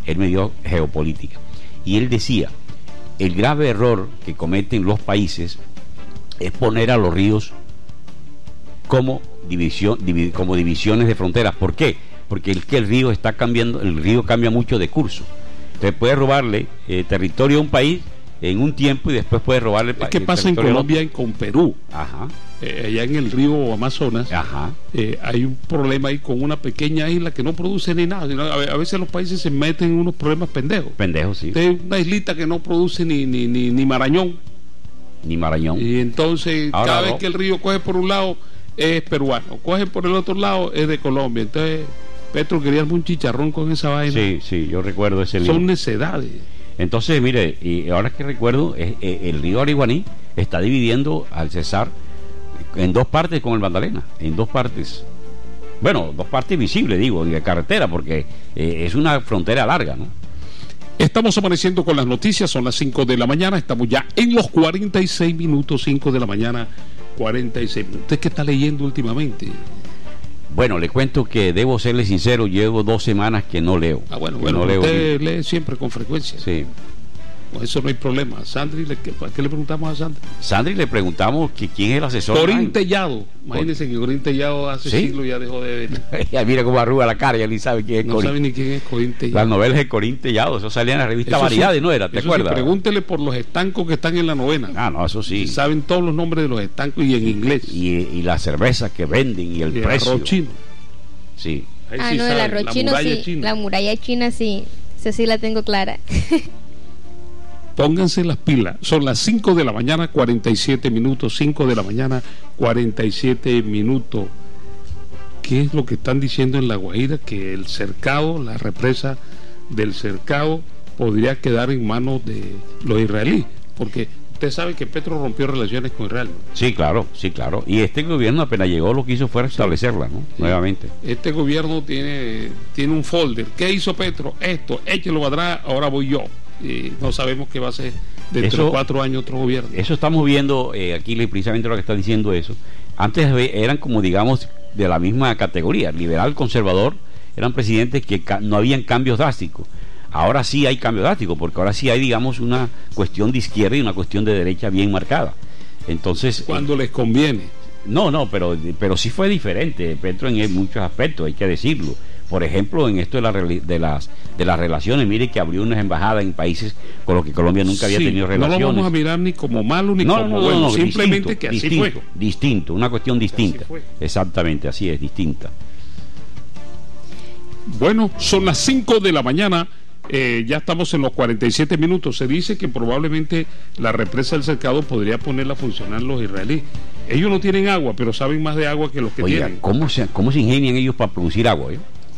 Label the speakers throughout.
Speaker 1: él me dio geopolítica. Y él decía, el grave error que cometen los países es poner a los ríos como divisiones de fronteras. ¿Por qué? Porque el río está cambiando, el río cambia mucho de curso. Entonces puede robarle territorio a un país en un tiempo y después puede robarle
Speaker 2: es que pasa en Colombia y con Perú.
Speaker 1: Ajá.
Speaker 2: Allá en el río Amazonas.
Speaker 1: Ajá.
Speaker 2: Hay un problema ahí con una pequeña isla que no produce ni nada, sino a veces los países se meten en unos problemas pendejos,
Speaker 1: sí.
Speaker 2: Una islita que no produce ni Marañón. Y entonces ahora cada vez que el río coge por un lado es peruano, coge por el otro lado es de Colombia. Entonces Petro quería un chicharrón con esa vaina.
Speaker 1: Sí, yo recuerdo ese libro.
Speaker 2: Son necedades.
Speaker 1: Entonces, mire, y ahora que recuerdo, el río Araguaní está dividiendo al Cesar en dos partes con el Magdalena, en dos partes. Bueno, dos partes visibles, digo, de carretera, porque es una frontera larga, ¿no?
Speaker 2: Estamos amaneciendo con las noticias, son las 5 de la mañana, estamos ya en los 46 minutos, 5 de la mañana, 46 minutos. ¿Usted qué está leyendo últimamente?
Speaker 1: Bueno, le cuento que debo serle sincero, llevo 2 semanas que no leo.
Speaker 2: Bueno,
Speaker 1: no leo.
Speaker 2: Usted lee siempre con frecuencia.
Speaker 1: Sí.
Speaker 2: Con eso no hay problema. Sandri, ¿qué le preguntamos a Sandri?
Speaker 1: Sandri le preguntamos que quién es el asesor.
Speaker 2: Corín Tellado. Imagínense que Corín Tellado hace siglos ya dejó de ver.
Speaker 1: Ya mira cómo arruga la cara, ya ni sabe quién es Corín.
Speaker 2: No sabe ni quién es Corín Tellado.
Speaker 1: Las novelas de Corín Tellado, eso salía en la revista Variedades, ¿no era? ¿Te acuerdas?
Speaker 2: Sí, pregúntele por los estancos que están en la novena.
Speaker 1: No, eso sí.
Speaker 2: Saben todos los nombres de los estancos y en inglés.
Speaker 1: Y las cervezas que venden y el precio.
Speaker 2: Arroz chino.
Speaker 1: Sí.
Speaker 2: Ahí sí
Speaker 3: el arroz chino sí.
Speaker 2: China.
Speaker 3: La muralla china sí. Esa sí la tengo clara.
Speaker 2: Pónganse las pilas. Son las 5 de la mañana, 47 minutos. 5 de la mañana, 47 minutos. ¿Qué es lo que están diciendo en La Guajira? Que el cercado, la represa del cercado, podría quedar en manos de los israelíes. Porque usted sabe que Petro rompió relaciones con Israel, ¿no?
Speaker 1: Sí, claro. Y este gobierno apenas llegó lo que hizo fue restablecerla, ¿no? Sí. Nuevamente.
Speaker 2: Este gobierno tiene un folder. ¿Qué hizo Petro? Esto, échelo para atrás, ahora voy yo. Y no sabemos qué va a ser dentro de 4 años otro gobierno. Eso
Speaker 1: estamos viendo aquí precisamente lo que está diciendo eso. Antes eran como digamos de la misma categoría, liberal, conservador, eran presidentes que no habían cambios drásticos. Ahora sí hay cambios drásticos, porque ahora sí hay digamos una cuestión de izquierda y una cuestión de derecha bien marcada. Entonces
Speaker 2: cuando les conviene.
Speaker 1: No, pero sí fue diferente Petro en muchos aspectos, hay que decirlo. Por ejemplo, en esto de las relaciones, mire que abrió unas embajadas en países con los que Colombia nunca había tenido relaciones.
Speaker 2: No lo vamos a mirar ni como malo ni como bueno, simplemente
Speaker 1: distinto,
Speaker 2: que así fue.
Speaker 1: Distinto, una cuestión distinta. Exactamente, así es, distinta.
Speaker 2: Bueno, son las 5 de la mañana, ya estamos en los 47 minutos. Se dice que probablemente la represa del cercado podría ponerla a funcionar los israelíes. Ellos no tienen agua, pero saben más de agua que los que tienen.
Speaker 1: ¿Cómo se ingenian ellos para producir agua?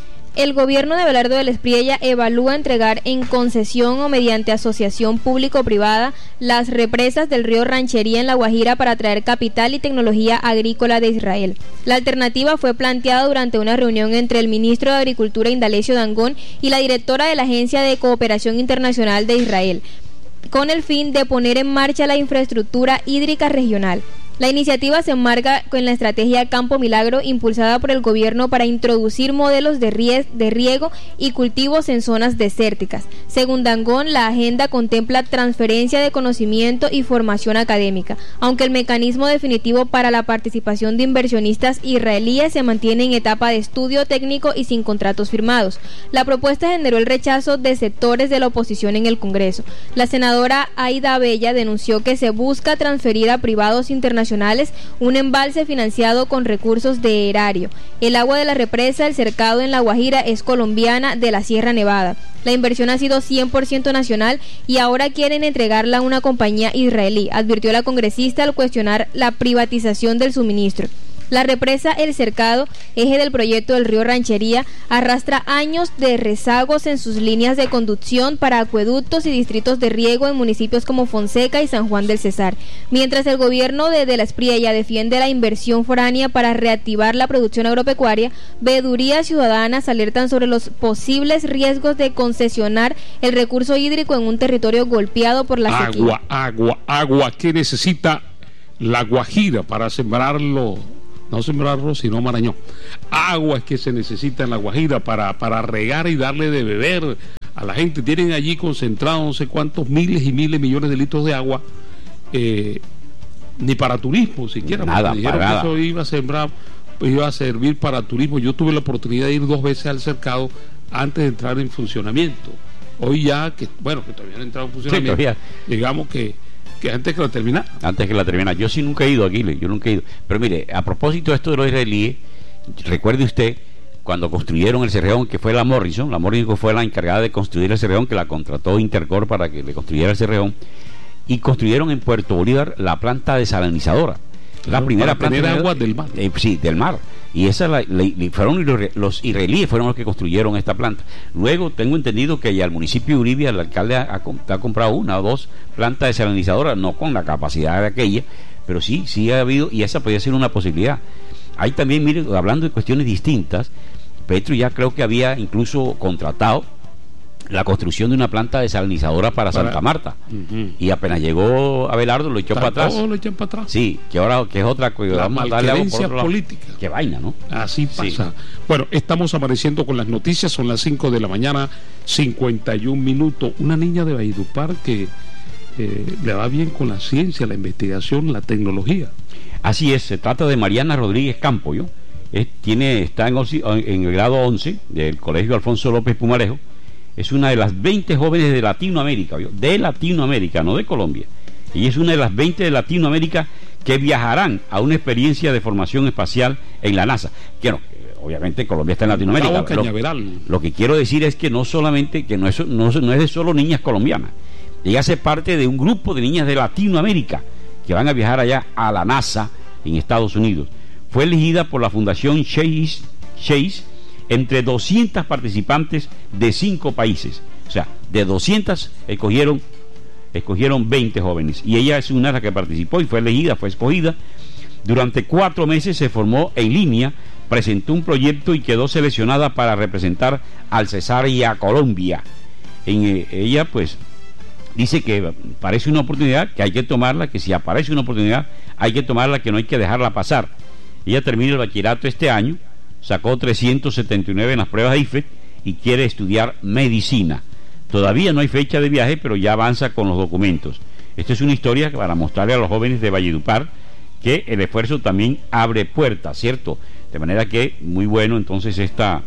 Speaker 3: El gobierno de Abelardo del Espriella evalúa entregar en concesión o mediante asociación público-privada las represas del río Ranchería en La Guajira para atraer capital y tecnología agrícola de Israel. La alternativa fue planteada durante una reunión entre el ministro de Agricultura Indalecio Dangond y la directora de la Agencia de Cooperación Internacional de Israel, con el fin de poner en marcha la infraestructura hídrica regional. La iniciativa se enmarca con la estrategia Campo Milagro impulsada por el gobierno para introducir modelos de riego y cultivos en zonas desérticas. Según Dangond, la agenda contempla transferencia de conocimiento y formación académica, aunque el mecanismo definitivo para la participación de inversionistas israelíes se mantiene en etapa de estudio técnico y sin contratos firmados. La propuesta generó el rechazo de sectores de la oposición en el Congreso. La senadora Aida Abella denunció que se busca transferir a privados internacionales un embalse financiado con recursos de erario. El agua de la represa del cercado en La Guajira es colombiana de la Sierra Nevada. La inversión ha sido 100% nacional y ahora quieren entregarla a una compañía israelí, advirtió la congresista al cuestionar la privatización del suministro. La represa El Cercado, eje del proyecto del río Ranchería, arrastra años de rezagos en sus líneas de conducción para acueductos y distritos de riego en municipios como Fonseca y San Juan del Cesar. Mientras el gobierno de la Espriella defiende la inversión foránea para reactivar la producción agropecuaria, veedurías ciudadanas alertan sobre los posibles riesgos de concesionar el recurso hídrico en un territorio golpeado por la sequía.
Speaker 2: Agua que necesita La Guajira para sembrarlo. No sembrarlo, sino Marañón. Agua es que se necesita en La Guajira para regar y darle de beber a la gente. Tienen allí concentrados no sé cuántos miles y miles, millones de litros de agua, ni para turismo siquiera.
Speaker 1: Nada,
Speaker 2: dijeron
Speaker 1: para
Speaker 2: que eso iba a servir para turismo. Yo tuve la oportunidad de ir 2 veces al cercado antes de entrar en funcionamiento. Hoy ya, que todavía no ha entrado en funcionamiento, sí, digamos que antes que la terminara.
Speaker 1: Antes que la terminara. Yo sí nunca he ido aquí, yo nunca he ido. Pero mire, a propósito de esto de los israelíes, recuerde usted cuando construyeron el Cerrejón, que fue la Morrison fue la encargada de construir el Cerrejón, que la contrató Intercor para que le construyera el Cerrejón, y construyeron en Puerto Bolívar la planta desalinizadora, la primera planta
Speaker 2: de agua del mar.
Speaker 1: Sí, del mar. Y esa fueron los israelíes fueron los que construyeron esta planta. Luego tengo entendido que ya el municipio de Uribe, el alcalde ha comprado 1 o 2 plantas desalinizadoras, no con la capacidad de aquella, pero sí ha habido, y esa podría ser una posibilidad. Hay también, mire, hablando de cuestiones distintas, Petro ya creo que había incluso contratado la construcción de una planta desalinizadora para Santa Marta. Y apenas llegó Abelardo lo echó para atrás.
Speaker 2: Lo echan para atrás.
Speaker 1: Sí, que ahora que es otra cosa.
Speaker 2: La malquerencia política.
Speaker 1: Qué vaina, ¿no?
Speaker 2: Así pasa. Sí. Bueno, estamos amaneciendo con las noticias, son las 5 de la mañana, 51 minutos. Una niña de Valledupar que le va bien con la ciencia, la investigación, la tecnología.
Speaker 1: Así es, se trata de Mariana Rodríguez Campo, ¿yo? Está en el grado 11 del Colegio Alfonso López Pumarejo. Es una de las 20 jóvenes de Latinoamérica, ¿vio? De Latinoamérica, no de Colombia. Y es una de las 20 de Latinoamérica que viajarán a una experiencia de formación espacial en la NASA. Que no, obviamente Colombia está en Latinoamérica. Lo que quiero decir es que no solamente, que no es de solo niñas colombianas. Ella hace parte de un grupo de niñas de Latinoamérica que van a viajar allá a la NASA en Estados Unidos. Fue elegida por la Fundación Chase entre 200 participantes de 5 países. O sea, de 200 escogieron 20 jóvenes. Y ella es una de las que participó y fue escogida. Durante 4 meses se formó en línea, presentó un proyecto y quedó seleccionada para representar al Cesar y a Colombia. Ella, pues, dice que parece una oportunidad, que hay que tomarla, que si aparece una oportunidad, hay que tomarla, que no hay que dejarla pasar. Ella termina el bachillerato este año, sacó 379 en las pruebas de IFE y quiere estudiar medicina. Todavía no hay fecha de viaje, pero ya avanza con los documentos. Esta es una historia para mostrarle a los jóvenes de Valledupar que el esfuerzo también abre puertas, ¿cierto? De manera que, muy bueno, entonces esta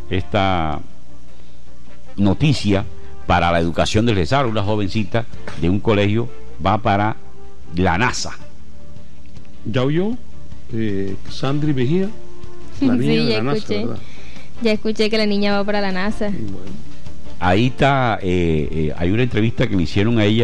Speaker 1: noticia para la educación del Cesar. Una jovencita de un colegio va para la NASA.
Speaker 2: ¿Ya oyó? Sandri Mejía, la niña de la NASA, ¿verdad?
Speaker 3: Ya escuché que la niña va para la NASA.
Speaker 2: Bueno.
Speaker 1: Ahí está, hay una entrevista que le hicieron a ella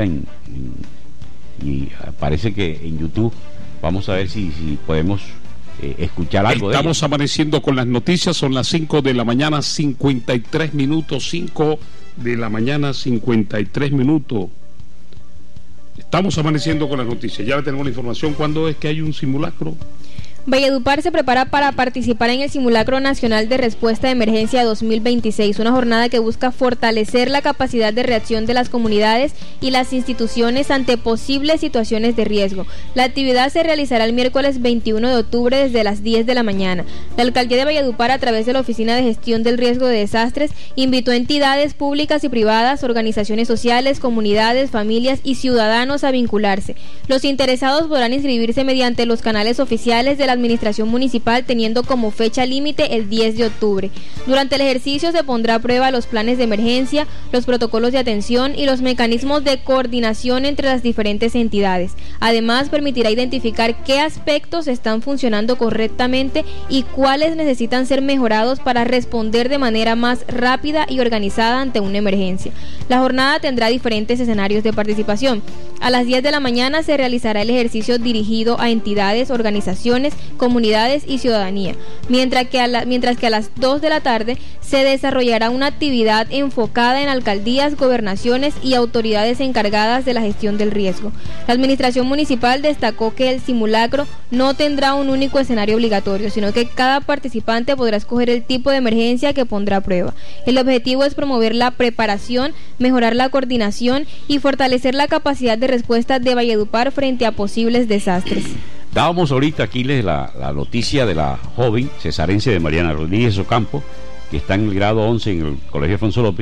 Speaker 1: y parece que en YouTube. Vamos a ver si podemos escuchar algo de ella.
Speaker 2: Estamos amaneciendo con las noticias, son las 5 de la mañana, 53 minutos, 5 de la mañana, 53 minutos. Estamos amaneciendo con las noticias. Ya tenemos la información. ¿Cuándo es que hay un simulacro?
Speaker 3: Valledupar se prepara para participar en el Simulacro Nacional de Respuesta de Emergencia 2026, una jornada que busca fortalecer la capacidad de reacción de las comunidades y las instituciones ante posibles situaciones de riesgo. La actividad se realizará el miércoles 21 de octubre desde las 10 de la mañana. La Alcaldía de Valledupar, a través de la Oficina de Gestión del Riesgo de Desastres, invitó a entidades públicas y privadas, organizaciones sociales, comunidades, familias y ciudadanos a vincularse. Los interesados podrán inscribirse mediante los canales oficiales de la Administración Municipal, teniendo como fecha límite el 10 de octubre. Durante el ejercicio se pondrá a prueba los planes de emergencia, los protocolos de atención y los mecanismos de coordinación entre las diferentes entidades. Además, permitirá identificar qué aspectos están funcionando correctamente y cuáles necesitan ser mejorados para responder de manera más rápida y organizada ante una emergencia. La jornada tendrá diferentes escenarios de participación. A las 10 de la mañana se realizará el ejercicio dirigido a entidades, organizaciones, comunidades y ciudadanía, mientras que a las 2 de la tarde se desarrollará una actividad enfocada en alcaldías, gobernaciones y autoridades encargadas de la gestión del riesgo. La administración municipal destacó que el simulacro no tendrá un único escenario obligatorio, sino que cada participante podrá escoger el tipo de emergencia que pondrá a prueba. El objetivo es promover la preparación, mejorar la coordinación y fortalecer la capacidad de respuesta de Valledupar frente a posibles desastres.
Speaker 1: Dábamos ahorita aquí la noticia de la joven cesarense de Mariana Rodríguez Ocampo, que está en el grado 11 en el Colegio Alfonso López,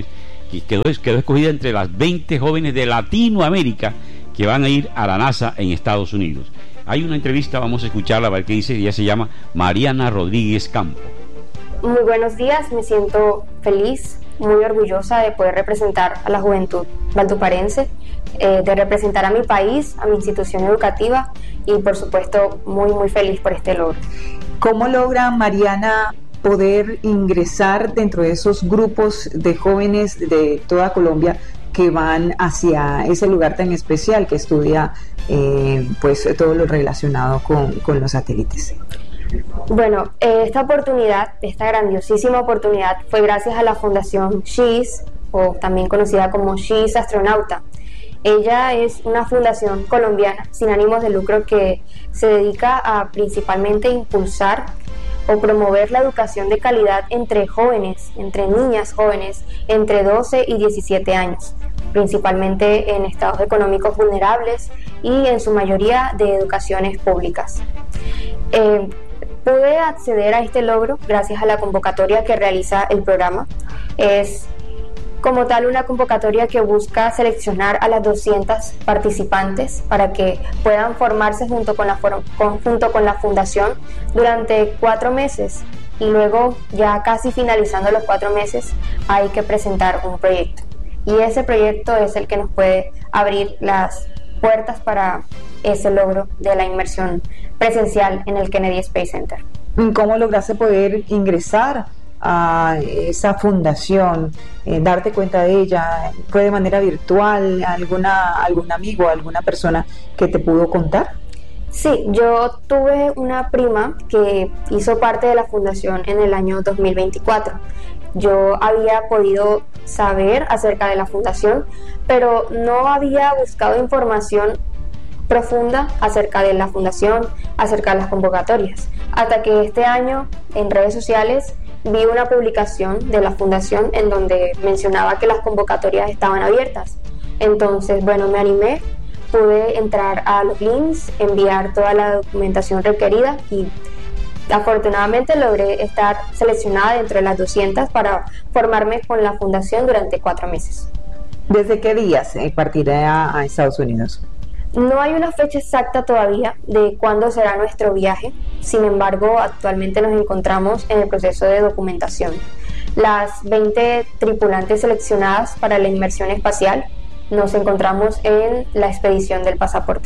Speaker 1: que quedó escogida entre las 20 jóvenes de Latinoamérica que van a ir a la NASA en Estados Unidos. Hay una entrevista, vamos a escucharla, a ver qué dice. Ella se llama Mariana Rodríguez Campo.
Speaker 4: Muy buenos días, me siento feliz, muy orgullosa de poder representar a la juventud valduparense, de representar a mi país, a mi institución educativa y por supuesto muy feliz por este logro.
Speaker 5: ¿Cómo logra Mariana poder ingresar dentro de esos grupos de jóvenes de toda Colombia que van hacia ese lugar tan especial que estudia pues todo lo relacionado con los satélites?
Speaker 4: Bueno, esta oportunidad, esta grandiosísima oportunidad fue gracias a la Fundación She's, o también conocida como She's Astronauta. Ella es una fundación colombiana sin ánimos de lucro que se dedica a principalmente impulsar o promover la educación de calidad entre jóvenes, entre niñas jóvenes, entre 12 y 17 años, principalmente en estados económicos vulnerables y en su mayoría de educaciones públicas. Pude acceder a este logro gracias a la convocatoria que realiza el programa. Es como tal una convocatoria que busca seleccionar a las 200 participantes para que puedan formarse junto con la fundación durante 4 meses y luego, ya casi finalizando los 4 meses, hay que presentar un proyecto y ese proyecto es el que nos puede abrir las puertas para ese logro de la inmersión presencial en el Kennedy Space Center.
Speaker 5: ¿Cómo lograste poder ingresar a esa fundación, darte cuenta de ella? ¿Fue de manera virtual? ¿Algún amigo, alguna persona que te pudo contar?
Speaker 4: Sí, yo tuve una prima que hizo parte de la fundación en el año 2024. Yo había podido saber acerca de la fundación, pero no había buscado información profunda acerca de la fundación, acerca de las convocatorias, hasta que este año en redes sociales vi una publicación de la fundación en donde mencionaba que las convocatorias estaban abiertas. Entonces, bueno, me animé, pude entrar a los links, enviar toda la documentación requerida y afortunadamente logré estar seleccionada dentro de las 200 para formarme con la fundación durante 4 meses.
Speaker 5: ¿Desde qué días partiré a Estados Unidos?
Speaker 4: No hay una fecha exacta todavía de cuándo será nuestro viaje, sin embargo, actualmente nos encontramos en el proceso de documentación. Las 20 tripulantes seleccionadas para la inmersión espacial nos encontramos en la expedición del pasaporte.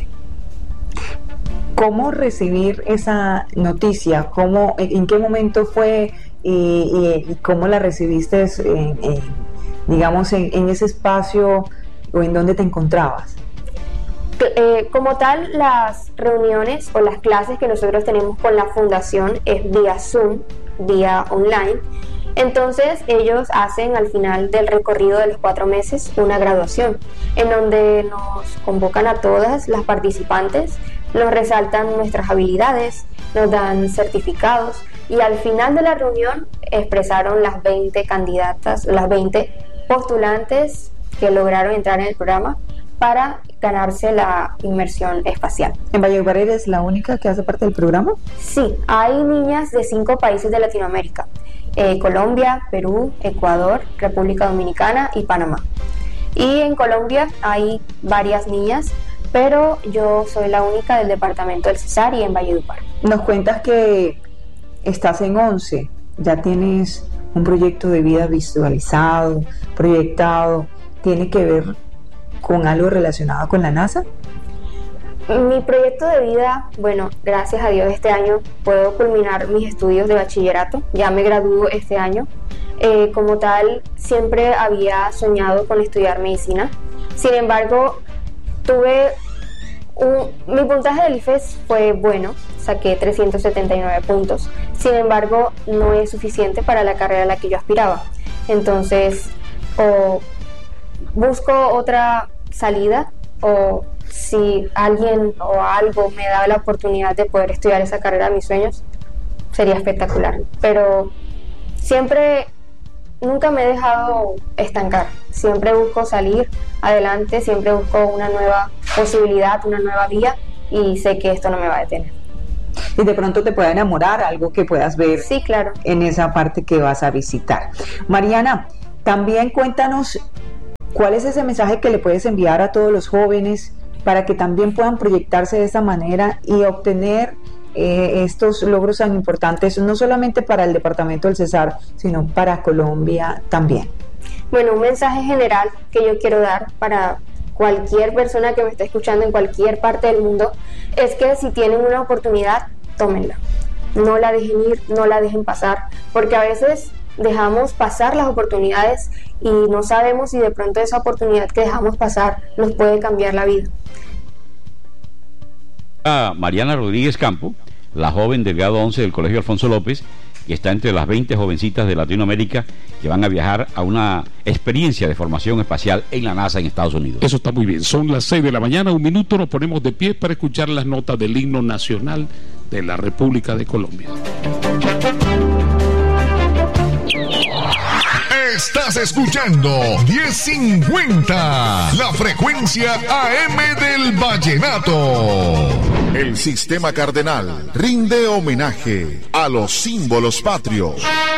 Speaker 5: ¿Cómo recibir esa noticia? ¿En qué momento fue y cómo la recibiste, digamos, en ese espacio o en dónde te encontrabas?
Speaker 4: Como tal, las reuniones o las clases que nosotros tenemos con la fundación es vía Zoom, vía online. Entonces ellos hacen al final del recorrido de los 4 meses una graduación en donde nos convocan a todas las participantes, nos resaltan nuestras habilidades, nos dan certificados y al final de la reunión expresaron las 20 candidatas, las 20 postulantes que lograron entrar en el programa para ganarse la inmersión espacial.
Speaker 5: ¿En Valledupar eres la única que hace parte del programa?
Speaker 4: Sí, hay niñas de 5 países de Latinoamérica, Colombia, Perú, Ecuador, República Dominicana y Panamá. Y en Colombia hay varias niñas, pero yo soy la única del departamento del Cesar y en Valledupar.
Speaker 5: Nos cuentas que estás en 11, ya tienes un proyecto de vida visualizado, proyectado, ¿tiene que ver con algo relacionado con la NASA?
Speaker 4: Mi proyecto de vida, bueno, gracias a Dios este año puedo culminar mis estudios de bachillerato, ya me gradúo este año. Como tal, siempre había soñado con estudiar medicina, sin embargo, mi puntaje del IFES fue bueno, saqué 379 puntos, sin embargo, no es suficiente para la carrera a la que yo aspiraba, entonces, o busco otra salida, o si alguien o algo me da la oportunidad de poder estudiar esa carrera de mis sueños, sería espectacular. Pero nunca me he dejado estancar, siempre busco salir adelante, siempre busco una nueva posibilidad, una nueva vía y sé que esto no me va a detener.
Speaker 5: Y de pronto te pueda enamorar, algo que puedas ver.
Speaker 4: Sí, claro.
Speaker 5: En esa parte que vas a visitar. Mariana, También cuéntanos cuál es ese mensaje que le puedes enviar a todos los jóvenes para que también puedan proyectarse de esa manera y obtener estos logros tan importantes, no solamente para el departamento del Cesar, sino para Colombia también.
Speaker 4: Bueno, un mensaje general que yo quiero dar para cualquier persona que me esté escuchando en cualquier parte del mundo es que si tienen una oportunidad, tómenla. No la dejen ir, no la dejen pasar, porque a veces dejamos pasar las oportunidades y no sabemos si de pronto esa oportunidad que dejamos pasar nos puede cambiar la vida.
Speaker 1: Mariana Rodríguez Campo, la joven del grado 11 del Colegio Alfonso López, que está entre las 20 jovencitas de Latinoamérica que van a viajar a una experiencia de formación espacial en la NASA en Estados Unidos.
Speaker 2: Eso está muy bien. Son las 6 de la mañana, un minuto, nos ponemos de pie para escuchar las notas del himno nacional de la República de Colombia.
Speaker 6: Estás escuchando 1050, la frecuencia AM del vallenato. El Sistema Cardenal rinde homenaje a los símbolos patrios.